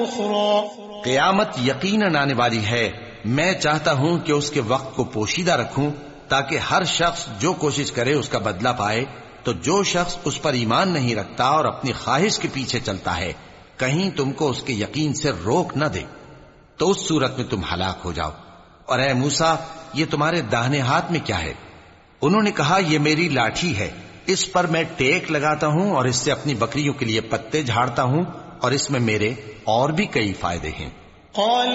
क़यामत यकीनन आने वाली है। मैं चाहता हूं कि उसके वक्त को पोशीदा रखूं ताकि हर शख्स जो कोशिश करे उसका बदला पाए। तो जो शख्स उस पर ईमान नहीं रखता और अपनी ख्वाहिश के पीछे चलता है, कहीं तुमको उसके यकीन से रोक न दे, तो उस सूरत में तुम हलाक हो जाओ। और ए मूसा, ये तुम्हारे दाहिने हाथ में क्या है? उन्होंने कहा, ये मेरी लाठी है, इस पर मैं टेक लगाता हूं और इससे अपनी बकरियों के लिए पत्ते झाड़ता हूं और इसमें मेरे और भी कई फायदे हैं।